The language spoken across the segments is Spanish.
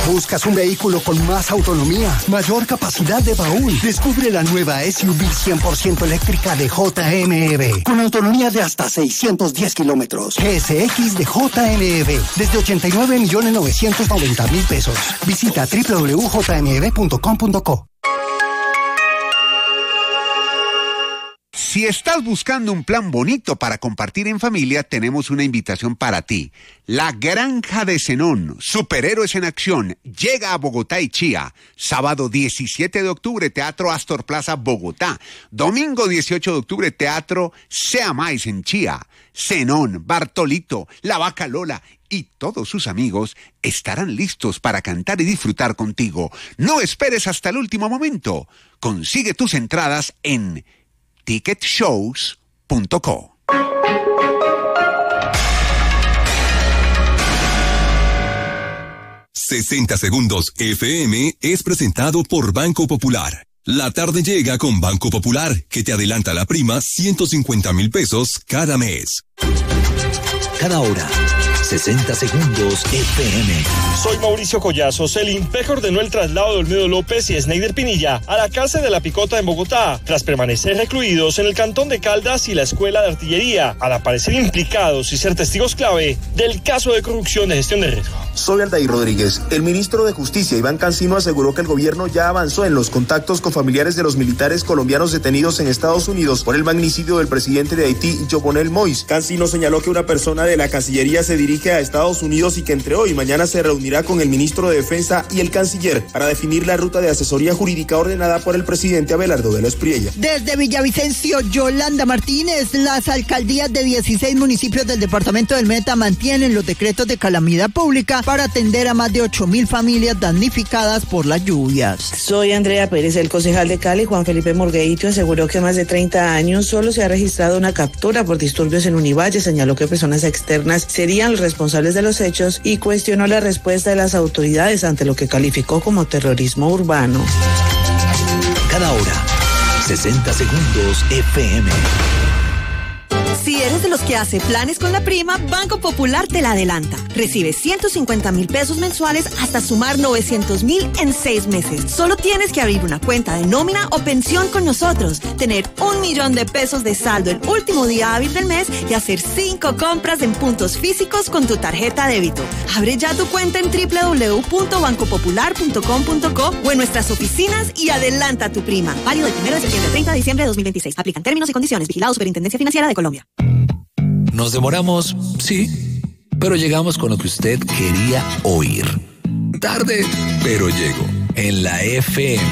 ¿Buscas un vehículo con más autonomía, mayor capacidad de baúl? Descubre la nueva SUV 100% eléctrica de JMEV, con autonomía de hasta 610 kilómetros. GSX de JMEV, desde 89.990.000 pesos. Visita www.jmev.com.co. Si estás buscando un plan bonito para compartir en familia, tenemos una invitación para ti. La Granja de Zenón, superhéroes en acción, llega a Bogotá y Chía. Sábado 17 de octubre, Teatro Astor Plaza, Bogotá. Domingo 18 de octubre, Teatro Sea Mais en Chía. Zenón, Bartolito, La Vaca Lola y todos sus amigos estarán listos para cantar y disfrutar contigo. No esperes hasta el último momento. Consigue tus entradas en ticketshows.co. «60 Segundos FM» es presentado por Banco Popular. La tarde llega con Banco Popular, que te adelanta la prima 150.000 pesos cada mes. Cada hora, 60 Segundos FM. Soy Mauricio Collazos. El INPEC ordenó el traslado de Olmedo López y Sneider Pinilla a la cárcel de La Picota en Bogotá, tras permanecer recluidos en el cantón de Caldas y la Escuela de Artillería, al aparecer implicados y ser testigos clave del caso de corrupción de gestión de riesgo. Soy Aldair Rodríguez. El ministro de Justicia, Iván Cancino, aseguró que el gobierno ya avanzó en los contactos con familiares de los militares colombianos detenidos en Estados Unidos por el magnicidio del presidente de Haití, Jovenel Moïse. Cancino señaló que una persona de la Cancillería se dirige a Estados Unidos y que entre hoy y mañana se reunirá con el ministro de Defensa y el canciller para definir la ruta de asesoría jurídica ordenada por el presidente Abelardo Vélez Priella. Desde Villavicencio, Yolanda Martínez, las alcaldías de 16 municipios del departamento del Meta mantienen los decretos de calamidad pública para atender a más de 8.000 familias damnificadas por las lluvias. Soy Andrea Pérez. El concejal de Cali, Juan Felipe Morgueito, aseguró que más de 30 años solo se ha registrado una captura por disturbios en Univalle. Señaló que personas externas serían los responsables de los hechos y cuestionó la respuesta de las autoridades ante lo que calificó como terrorismo urbano. Cada hora, 60 Segundos FM. Si eres de los que hace planes con la prima, Banco Popular te la adelanta. Recibe 150.000 pesos mensuales hasta sumar 900.000 en 6 meses. Solo tienes que abrir una cuenta de nómina o pensión con nosotros, tener 1 millón de pesos de saldo el último día hábil del mes y hacer 5 compras en puntos físicos con tu tarjeta débito. Abre ya tu cuenta en www.bancopopular.com.co o en nuestras oficinas y adelanta tu prima. Válido del 1 de septiembre al 30 de diciembre de 2026. Aplican términos y condiciones. Vigilado Superintendencia Financiera de Colombia. Nos demoramos, sí, pero llegamos con lo que usted quería oír. Tarde, pero llego en la FM.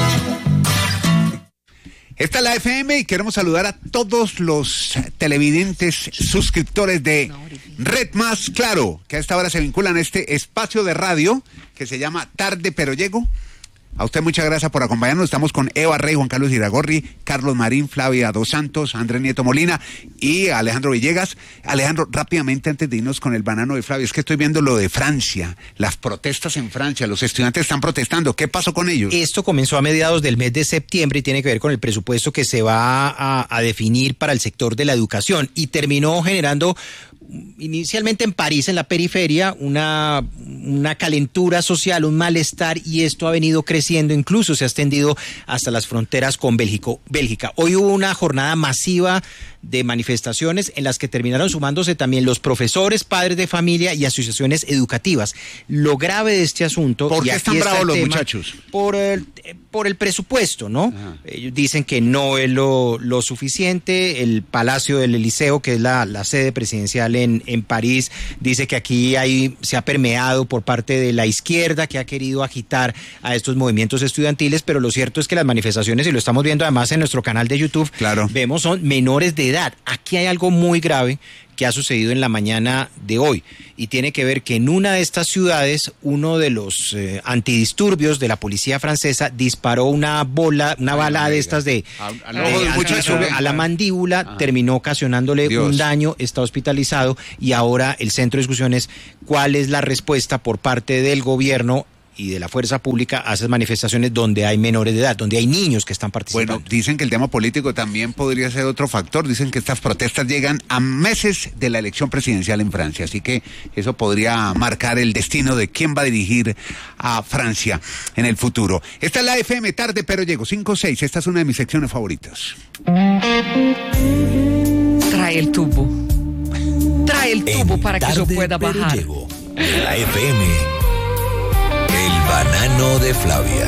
Esta es la FM y queremos saludar a todos los televidentes suscriptores de Red Más Claro, que a esta hora se vinculan a este espacio de radio que se llama Tarde, pero llego. A usted muchas gracias por acompañarnos. Estamos con Eva Rey, Juan Carlos Iragorri, Carlos Marín, Flavia Dos Santos, Andrés Nieto Molina y Alejandro Villegas. Alejandro, rápidamente antes de irnos con el banano de Flavia, es que estoy viendo lo de Francia, las protestas en Francia, los estudiantes están protestando. ¿Qué pasó con ellos? Esto comenzó a mediados del mes de septiembre y tiene que ver con el presupuesto que se va a definir para el sector de la educación y terminó generando inicialmente en París, en la periferia, una calentura social, un malestar, y esto ha venido creciendo, incluso se ha extendido hasta las fronteras con Bélgica. Hoy hubo una jornada masiva de manifestaciones en las que terminaron sumándose también los profesores, padres de familia y asociaciones educativas. Lo grave de este asunto... ¿Por qué están bravos los muchachos? Por el presupuesto, ¿no? Ajá. Ellos dicen que no es lo suficiente. El Palacio del Eliseo, que es la sede presidencial en París, dice que aquí se ha permeado por parte de la izquierda, que ha querido agitar a estos movimientos estudiantiles, pero lo cierto es que las manifestaciones, y lo estamos viendo además en nuestro canal de YouTube, claro, vemos son menores de edad. Aquí hay algo muy grave que ha sucedido en la mañana de hoy y tiene que ver que en una de estas ciudades uno de los antidisturbios de la policía francesa disparó una bala de estas a la mandíbula, terminó ocasionándole un daño, está hospitalizado y ahora el centro de discusión es cuál es la respuesta por parte del gobierno y de la fuerza pública a esas manifestaciones donde hay menores de edad, donde hay niños que están participando. Bueno, dicen que el tema político también podría ser otro factor. Dicen que estas protestas llegan a meses de la elección presidencial en Francia, así que eso podría marcar el destino de quién va a dirigir a Francia en el futuro. Esta es la FM Tarde Pero Llego, 5-6. Esta es una de mis secciones favoritas. Trae el tubo. Trae el tubo para que yo pueda bajar. Llego. La FM. El banano de Flavia.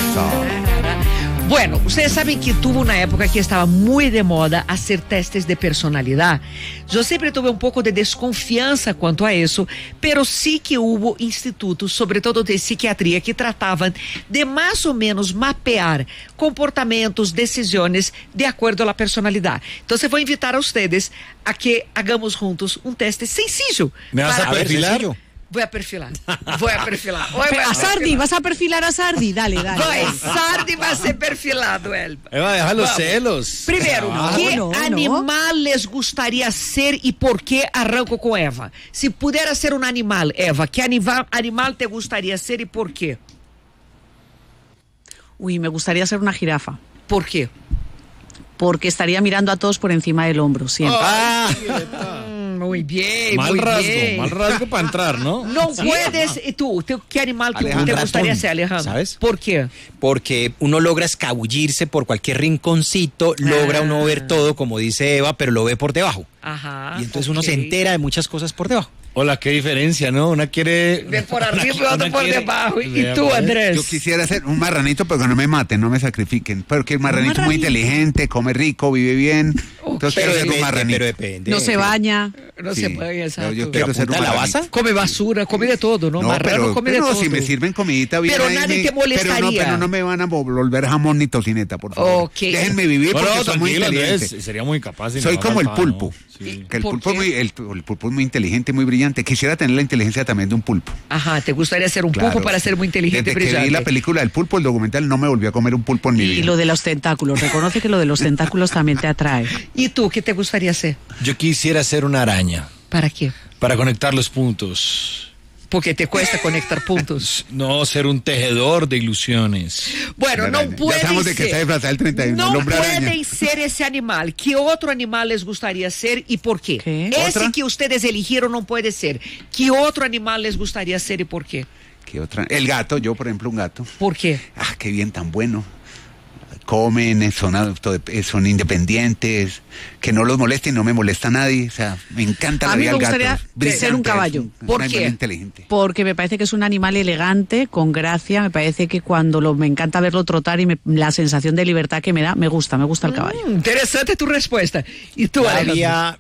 Bueno, ustedes saben que tuvo una época que estaba muy de moda hacer testes de personalidad. Yo siempre tuve un poco de desconfianza cuanto a eso, pero sí que hubo institutos, sobre todo de psiquiatría, que trataban de más o menos mapear comportamientos, decisiones de acuerdo a la personalidad. Entonces voy a invitar a ustedes a que hagamos juntos un teste sencillo. ¿Me vas a perfilar? Voy a perfilar. A Sardi, vas a perfilar a Sardi, dale. Sardi va a ser perfilado, Elba. Eva, deja los celos. Primero, ¿qué animal les gustaría ser y por qué? Arranco con Eva. Si pudiera ser un animal, Eva, ¿qué animal te gustaría ser y por qué? Uy, me gustaría ser una jirafa. ¿Por qué? Porque estaría mirando a todos por encima del hombro, siempre. Muy bien, mal muy rasgo, bien. mal rasgo para entrar, ¿no? No puedes, ¿y tú? ¿Qué animal te gustaría ser, Alejandro? ¿Sabes? ¿Por qué? Porque uno logra escabullirse por cualquier rinconcito, logra uno ver todo, como dice Eva, pero lo ve por debajo. Ajá. Y entonces uno se entera de muchas cosas por debajo. Hola, qué diferencia, ¿no? Una quiere... Ve por arriba y otro por debajo. ¿Y tú, Andrés? Yo quisiera ser un marranito, pero que no me maten, no me sacrifiquen. Pero que el marranito es muy inteligente, come rico, vive bien. Entonces quiero ser un marranito. Pero depende. No se baña. No se baña, exacto. Yo quiero ser un marranito. Come basura, come de todo, ¿no? Marrano come de todo. Si me sirven comidita bien. Pero nadie te molestaría. Pero no me van a volver jamón ni tocineta, por favor. Okay. Déjenme vivir porque soy muy inteligente. Sería muy capaz. Soy como el pulpo. Sí. Que el pulpo es muy inteligente, muy brillante. Quisiera tener la inteligencia también de un pulpo. Ajá, ¿te gustaría ser un pulpo para ser muy inteligente y brillante? Desde que vi la película del pulpo, el documental, no me volví a comer un pulpo en mi vida. Y lo de los tentáculos, reconoce que lo de los tentáculos también te atrae. ¿Y tú, qué te gustaría ser? Yo quisiera ser una araña. ¿Para qué? Para conectar los puntos. Porque te cuesta conectar puntos. No, ser un tejedor de ilusiones. Bueno, no pueden ya sabemos de que está disfrazado el 31, no el hombre pueden araña. ser ese animal. ¿Qué otro animal les gustaría ser y por qué? Ese ¿Otra? que ustedes eligieron no puede ser. ¿Qué otro animal les gustaría ser y por qué? ¿Qué otra? El gato, yo por ejemplo un gato. ¿Por qué? Ah, qué bien, tan bueno. Comen, son independientes, que no los moleste y no me molesta a nadie. O sea, me encanta la vida del gato. A mí me gustaría ser un caballo. ¿Por qué? Inteligente. Porque me parece que es un animal elegante, con gracia. Me parece que cuando me encanta verlo trotar y la sensación de libertad que me da, me gusta el caballo. Interesante tu respuesta. ¿Y tú, Había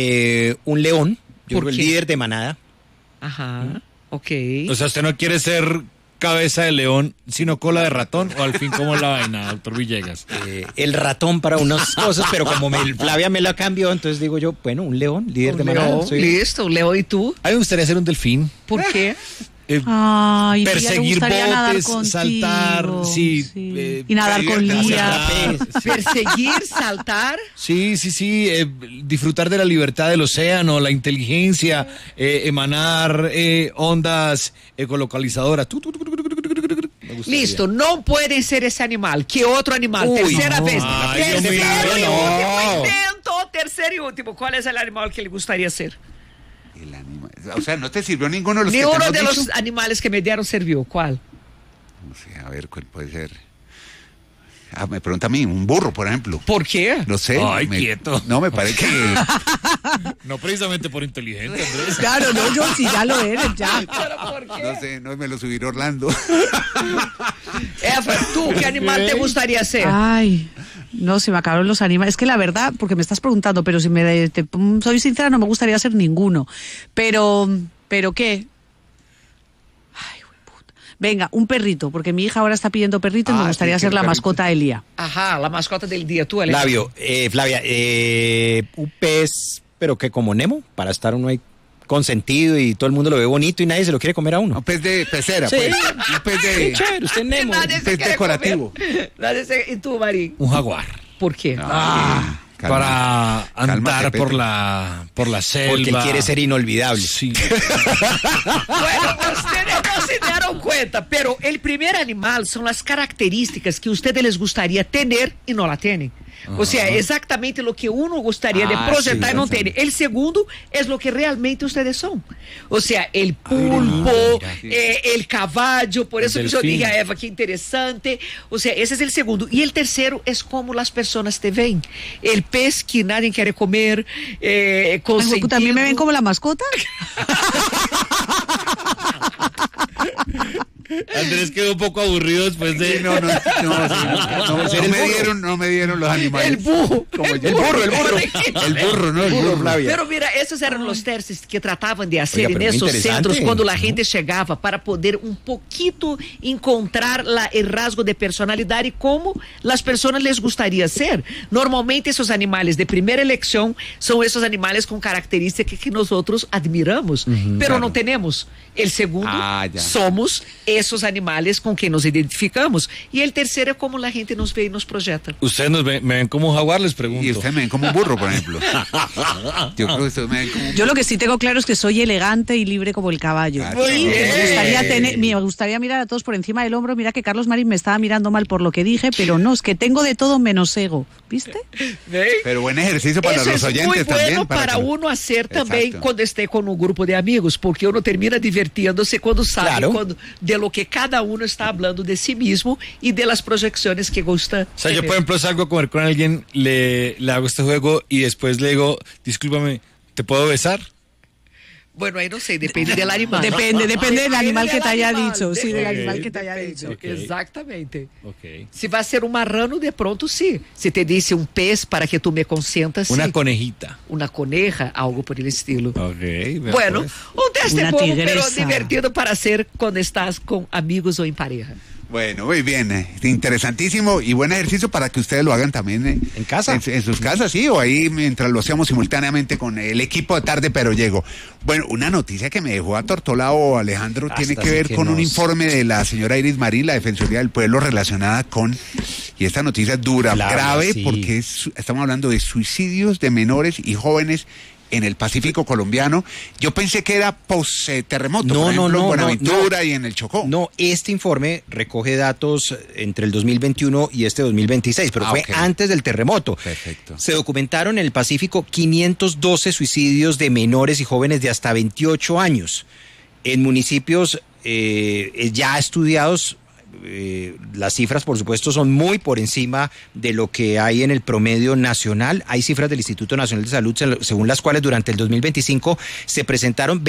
un león, yo creo el líder de manada. Ajá, ok. O sea, usted no quiere ser cabeza de león, sino cola de ratón, o al fin, ¿cómo es la vaina, doctor Villegas? El ratón para unas cosas, pero como Flavia me la cambió, entonces digo yo, bueno, un león, líder de manada. Listo, un león. ¿Y tú? A mí me gustaría ser un delfín. ¿Por qué? Ay, perseguir botes, saltar, sí. Y nadar con Lía. Perseguir, saltar. Sí, disfrutar de la libertad del océano, la inteligencia, emanar ondas ecolocalizadoras. Listo, no puede ser ese animal. ¿Qué otro animal? Tercera vez. Tercero y último intento. Tercero y último. ¿Cuál es el animal que le gustaría ser? El animal. O sea, ¿no te sirvió ninguno de los Ni uno de los animales que me dieron sirvió. ¿Cuál? No sé, a ver, ¿cuál puede ser? Ah, me pregunta a mí, un burro, por ejemplo. ¿Por qué? No sé. Ay, quieto. No, me parece que... No precisamente por inteligente, Andrés. Claro, no, yo sí, ya lo eres, ya. ¿Pero por qué? No sé, no me lo subirá Orlando. Eva, ¿tú qué animal te gustaría ser? Ay, no, se me acabaron los animales. Es que la verdad, porque me estás preguntando, pero si soy sincera, no me gustaría ser ninguno. Pero ¿qué? Venga, un perrito, porque mi hija ahora está pidiendo perrito y me gustaría ser la mascota de Lía. Ajá, la mascota del día. Tú, Alejandro. Flavia, un pez, pero que como Nemo, para estar uno ahí consentido y todo el mundo lo ve bonito y nadie se lo quiere comer a uno. Un pez de pecera, sí. Pues. Un pez de... Qué chévere, usted Nemo. Un pez decorativo. ¿Y tú, Marín? Un jaguar. ¿Por qué? Para andar por la selva. Porque quiere ser inolvidable. Sí. Bueno, ustedes no se dieron cuenta, pero el primer animal son las características que ustedes les gustaría tener y no la tienen. O sea, exactamente lo que uno gustaría de proyectar y no tiene. El segundo es lo que realmente ustedes son. O sea, el pulpo, el caballo, por eso que yo dije a Eva, que interesante. O sea, ese es el segundo. Y el tercero es como las personas te ven. El pez que nadie quiere comer, ¿también me ven como la mascota? Andrés quedó un poco aburrido después de... No me dieron los animales. El burro. El burro, Flavia. Pero mira, esos eran los tercios que trataban de hacer en esos centros cuando la gente llegaba para poder un poquito encontrar el rasgo de personalidad y cómo las personas les gustaría ser. Normalmente esos animales de primera elección son esos animales con características que nosotros admiramos, pero no tenemos. El segundo somos esos animales con que nos identificamos. Y el tercero es como la gente nos ve y nos proyecta. Ustedes me ven como un jaguar, les pregunto. Y ustedes me ven como un burro, por ejemplo. Yo creo que ustedes me ven como un burro. Yo lo que sí tengo claro es que soy elegante y libre como el caballo. Me gustaría mirar a todos por encima del hombro. Mira que Carlos Marín me estaba mirando mal por lo que dije, pero no, es que tengo de todo menos ego. ¿Viste? Pero buen ejercicio para los oyentes también. Es muy bueno para uno hacer también cuando esté con un grupo de amigos, porque uno termina divirtiéndose cuando sabe de lo que cada uno está hablando de sí mismo y de las proyecciones que gusta. O sea, yo por ejemplo salgo a comer con alguien, le hago este juego y después le digo, discúlpame, ¿te puedo besar? Bueno, ahí no sé, depende del animal. Depende del animal que te haya dicho. Sí, del animal que te haya dicho. Exactamente. Si va a ser un marrano, de pronto sí. Si te dice un pez para que tú me consientas, una conejita. Una coneja, algo por el estilo. Bueno, pues. Un teste bobo, pero divertido para hacer cuando estás con amigos o en pareja. Bueno, muy bien, interesantísimo y buen ejercicio para que ustedes lo hagan también en casa. En sus casas, sí, o ahí mientras lo hacemos simultáneamente con el equipo de Tarde Pero Llego. Bueno, una noticia que me dejó atortolado, Alejandro, tiene que ver con un informe de la señora Iris Marín, la Defensoría del Pueblo, relacionada con, y esta noticia es dura, grave, porque estamos hablando de suicidios de menores y jóvenes en el Pacífico colombiano. Yo pensé que era post-terremoto, por ejemplo, en Buenaventura y en el Chocó. No, este informe recoge datos entre el 2021 y este 2026, pero fue antes del terremoto. Perfecto. Se documentaron en el Pacífico 512 suicidios de menores y jóvenes de hasta 28 años. En municipios ya estudiados, las cifras, por supuesto, son muy por encima de lo que hay en el promedio nacional. Hay cifras del Instituto Nacional de Salud, según las cuales durante el 2025 se presentaron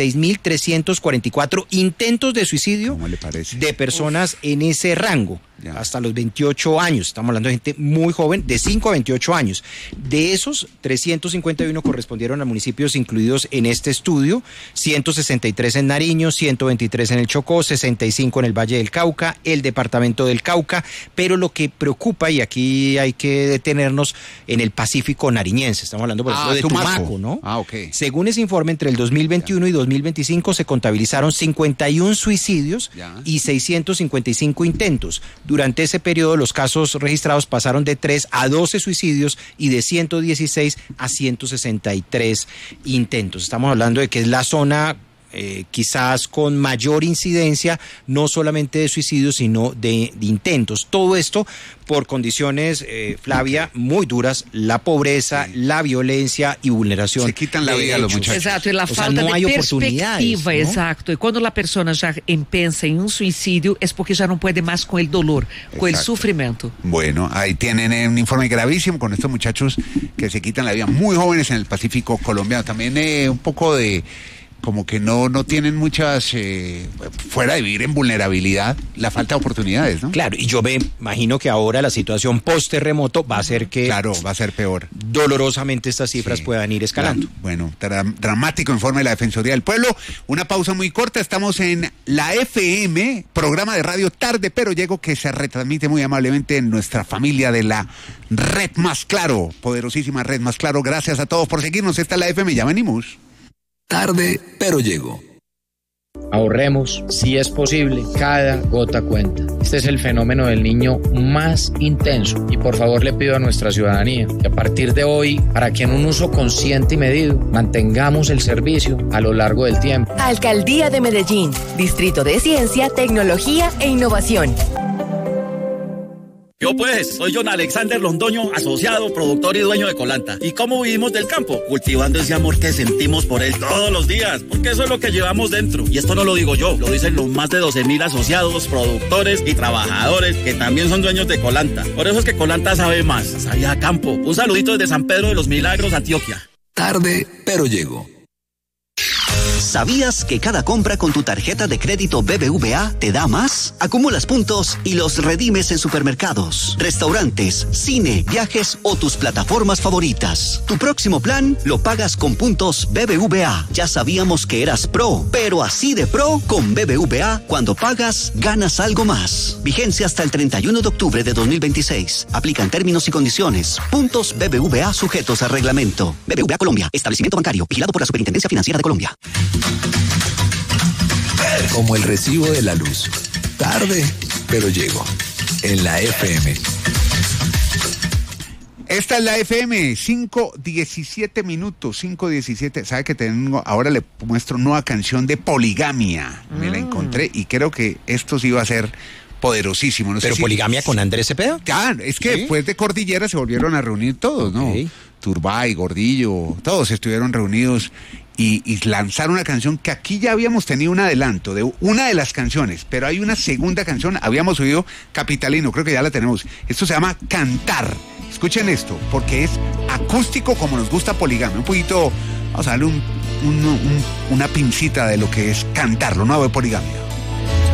26.344 intentos de suicidio de personas en ese rango. Hasta los 28 años, estamos hablando de gente muy joven, de 5 a 28 años. De esos, 351 correspondieron a municipios incluidos en este estudio, 163 en Nariño, 123 en el Chocó, 65 en el Valle del Cauca, el departamento del Cauca, pero lo que preocupa, y aquí hay que detenernos, en el Pacífico nariñense, estamos hablando por ejemplo de Tumaco, ¿no? Según ese informe, entre el 2021 y 2025 se contabilizaron 51 suicidios y 655 intentos. Durante ese periodo los casos registrados pasaron de 3 a 12 suicidios y de 116 a 163 intentos. Estamos hablando de que es la zona quizás con mayor incidencia, no solamente de suicidios, sino de intentos. Todo esto por condiciones, Flavia, muy duras, la pobreza, la violencia y vulneración. Se quitan la vida a los muchachos. Exacto, y la falta no de hay perspectiva, ¿no? exacto. Y cuando la persona ya piensa en un suicidio es porque ya no puede más con el dolor, con el sufrimiento. Bueno, ahí tienen un informe gravísimo con estos muchachos que se quitan la vida, muy jóvenes en el Pacífico colombiano. También un poco de como que no tienen muchas, fuera de vivir en vulnerabilidad, la falta de oportunidades, ¿no? Claro, y yo me imagino que ahora la situación post-terremoto va a hacer que... Claro, va a ser peor. Dolorosamente estas cifras puedan ir escalando. Bueno, dramático informe de la Defensoría del Pueblo. Una pausa muy corta, estamos en la FM, programa de radio Tarde Pero Llego, que se retransmite muy amablemente en nuestra familia de la Red Más Claro, poderosísima Red Más Claro. Gracias a todos por seguirnos, esta es la FM, ya venimos. Tarde, pero llego. Ahorremos, si es posible, cada gota cuenta. Este es el fenómeno del niño más intenso y por favor le pido a nuestra ciudadanía que a partir de hoy, para que en un uso consciente y medido, mantengamos el servicio a lo largo del tiempo. Alcaldía de Medellín, Distrito de Ciencia, Tecnología e Innovación. Yo pues, soy John Alexander Londoño, asociado, productor y dueño de Colanta. ¿Y cómo vivimos del campo? Cultivando ese amor que sentimos por él todos los días, porque eso es lo que llevamos dentro. Y esto no lo digo yo, lo dicen los más de 12,000 asociados, productores y trabajadores que también son dueños de Colanta. Por eso es que Colanta sabe más, sabe a campo. Un saludito desde San Pedro de los Milagros, Antioquia. Tarde, pero llego. ¿Sabías que cada compra con tu tarjeta de crédito BBVA te da más? Acumulas puntos y los redimes en supermercados, restaurantes, cine, viajes o tus plataformas favoritas. Tu próximo plan lo pagas con puntos BBVA. Ya sabíamos que eras pro, pero así de pro con BBVA, cuando pagas, ganas algo más. Vigencia hasta el 31 de octubre de 2026. Aplican términos y condiciones. Puntos BBVA sujetos a reglamento. BBVA Colombia, establecimiento bancario, vigilado por la Superintendencia Financiera de Colombia. Como el recibo de la luz. Tarde, pero llego. En la FM. Esta es la FM, 5:17 minutos, 5:17. ¿Sabe que tengo? Ahora le muestro nueva canción de Poligamia. Me la encontré y creo que esto sí va a ser poderosísimo. No ¿Pero sé Poligamia con Andrés Cepeda? Claro, es que después de Cordillera se volvieron a reunir todos, ¿no? Turbay, Gordillo, todos estuvieron reunidos y lanzaron una canción que aquí ya habíamos tenido un adelanto de una de las canciones, pero hay una segunda canción, habíamos oído Capitalino, creo que ya la tenemos. Esto se llama Cantar. Escuchen esto, porque es acústico como nos gusta Poligamia. Un poquito, vamos a darle una pincita de lo que es cantar, lo nuevo de Poligamia.